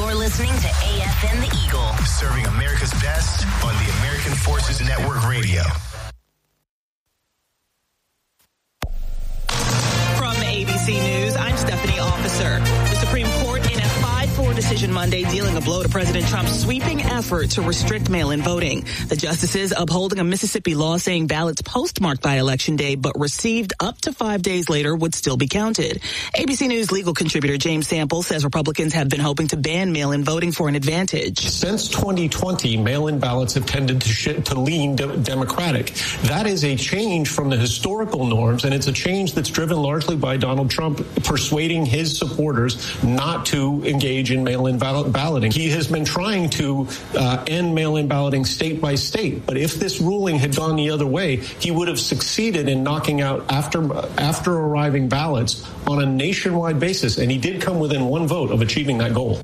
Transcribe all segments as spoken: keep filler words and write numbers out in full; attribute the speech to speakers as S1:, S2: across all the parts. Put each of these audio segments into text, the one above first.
S1: You're listening to A F N The Eagle.
S2: Serving America's best on the American Forces Network Radio.
S3: From A B C News, I'm Stephanie Officer. The Supreme Court in a five four decision Monday dealing a blow to President Trump's sweeping effort to restrict mail-in voting. The justices upholding a Mississippi law saying ballots postmarked by Election Day but received up to five days later would still be counted. A B C News legal contributor James Sample says Republicans have been hoping to ban mail-in voting for an advantage.
S4: Since twenty twenty, mail-in ballots have tended to, sh- to lean de- Democratic. That is a change from the historical norms, and it's a change that's driven largely by Donald Trump persuading his supporters not to engage in mail-in ball- balloting. He has been trying to uh, end mail-in balloting state by state, but if this ruling had gone the other way, he would have succeeded in knocking out after after arriving ballots on a nationwide basis, and he did come within one vote of achieving that goal.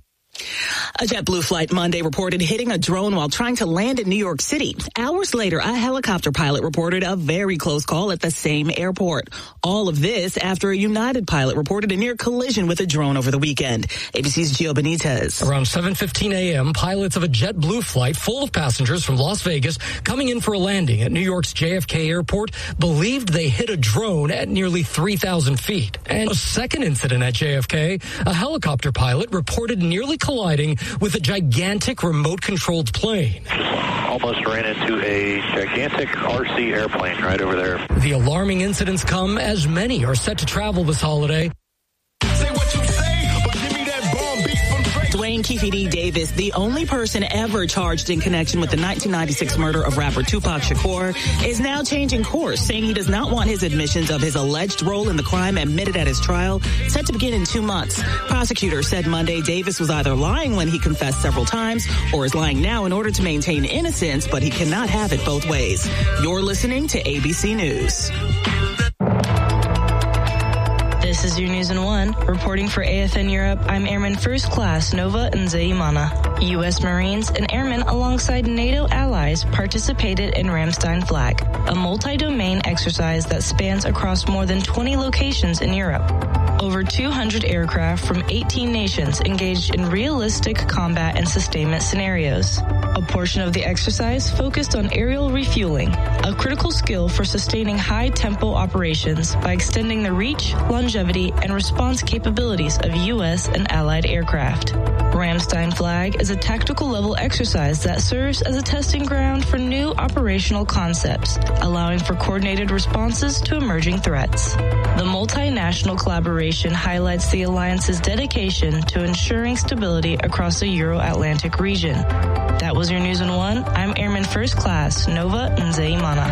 S3: A JetBlue flight Monday reported hitting a drone while trying to land in New York City. Hours later, a helicopter pilot reported a very close call at the same airport. All of this after a United pilot reported a near collision with a drone over the weekend. A B C's Gio Benitez.
S5: Around seven fifteen a.m., pilots of a JetBlue flight full of passengers from Las Vegas coming in for a landing at New York's J F K airport believed they hit a drone at nearly three thousand feet. And a second incident at J F K, a helicopter pilot reported nearly colliding with a gigantic remote-controlled plane.
S6: Almost ran into a gigantic R C airplane right over there.
S5: The alarming incidents come as many are set to travel this holiday.
S2: Say what you say, but give me that bomb beat from Drake.
S3: Dwayne Keefe D. Davis, the only person ever charged in connection with the nineteen ninety-six murder of rapper Tupac Shakur, is now changing course, saying he does not want his admissions of his alleged role in the crime admitted at his trial, set to begin in two months. Prosecutors said Monday Davis was either lying when he confessed several times or is lying now in order to maintain innocence, but he cannot have it both ways. You're listening to A B C News.
S7: This is your News in One. Reporting for A F N Europe, I'm Airman First Class Nova Nzeimana. U S Marines and airmen alongside NATO allies participated in Ramstein Flag, a multi-domain exercise that spans across more than twenty locations in Europe. Over two hundred aircraft from eighteen nations engaged in realistic combat and sustainment scenarios. A portion of the exercise focused on aerial refueling, a critical skill for sustaining high-tempo operations by extending the reach, longevity, and response capabilities of U S and allied aircraft. Ramstein Flag is a tactical level exercise that serves as a testing ground for new operational concepts, allowing for coordinated responses to emerging threats. The multinational collaboration highlights the alliance's dedication to ensuring stability across the Euro-Atlantic region. That was your News in One. I'm Airman First Class Nova Nzeimana.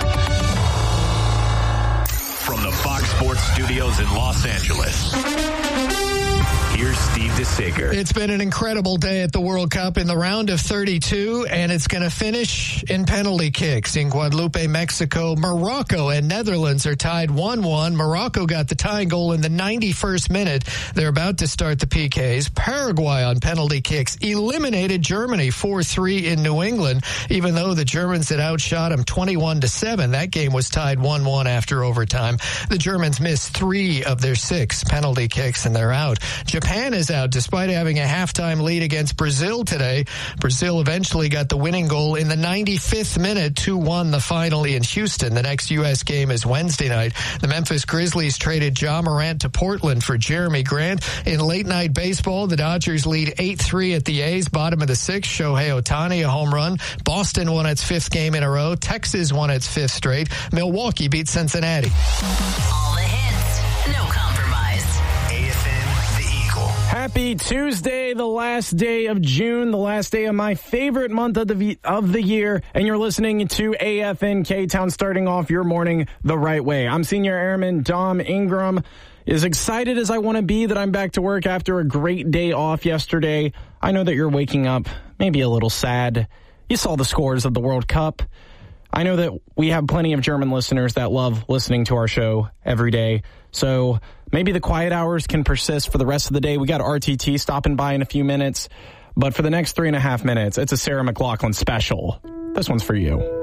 S2: From the Fox Sports Studios in Los Angeles, here's Steve DeSager.
S8: It's been an incredible day at the World Cup in the round of thirty-two, and it's going to finish in penalty kicks. In Guadalupe, Mexico, Morocco and Netherlands are tied one one. Morocco got the tying goal in the ninety-first minute. They're about to start the P Ks. Paraguay on penalty kicks eliminated Germany four three in New England, even though the Germans had outshot them twenty-one to seven. That game was tied one one after overtime. The Germans missed three of their six penalty kicks, and they're out. Japan is out despite having a halftime lead against Brazil today. Brazil eventually got the winning goal in the ninety-fifth minute, two one the final in Houston. The next U S game is Wednesday night. The Memphis Grizzlies traded Ja Morant to Portland for Jeremy Grant. In late-night baseball, the Dodgers lead eight three at the A's, bottom of the sixth. Shohei Ohtani, a home run. Boston won its fifth game in a row. Texas won its fifth straight. Milwaukee beat Cincinnati.
S1: All the hits, no compromise.
S2: A F N The Eagle.
S9: Happy Tuesday, the last day of June, the last day of my favorite month of the of the year, and you're listening to A F N K-Town, starting off your morning the right way. I'm Senior Airman Dom Ingram. As excited as I want to be that I'm back to work after a great day off yesterday, I know that you're waking up maybe a little sad. You saw the scores of the World Cup. I know that we have plenty of German listeners that love listening to our show every day. So maybe the quiet hours can persist for the rest of the day. We got R T T stopping by in a few minutes. But for the next three and a half minutes, it's a Sarah McLachlan special. This one's for you.